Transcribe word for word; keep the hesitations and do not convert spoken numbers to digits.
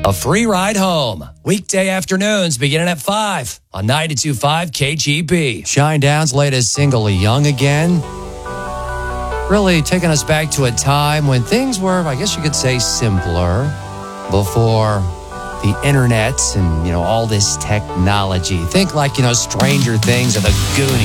A free ride home. Weekday afternoons beginning at five on ninety-two point five K G B. Shinedown's latest single, Young Again, really taking us back to a time when things were, I guess you could say, simpler before the internet and, you know, all this technology. Think like, you know, Stranger Things or The Goonies.